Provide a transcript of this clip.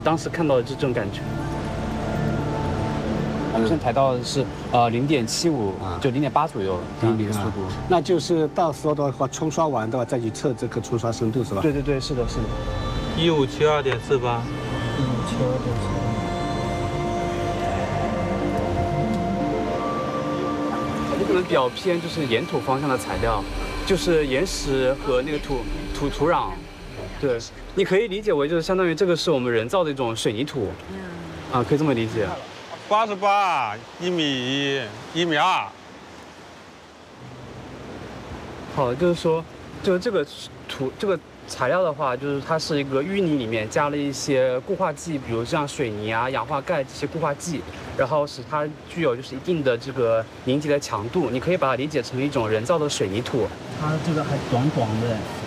当时看到的就这种感觉。我们现在抬到的是0.75，就0.8左右这样的一个速度。 那就是到时候的话，冲刷完的话再去测这个冲刷深度是吧？ 对对对，是的，是的。 1572.48。 有可能比较偏就是岩土方向的材料，就是岩石和那个土壤。对，你可以理解为就是相当于这个是我们人造的一种水泥土。可以这么理解。 88，1米1，1米2。 好，就是说，就是这个材料的话，就是它是一个淤泥里面加了一些固化剂，比如像水泥啊、氧化钙这些固化剂，然后使它具有就是一定的这个凝结的强度。你可以把它理解成一种人造的水泥土。它这个还短短的。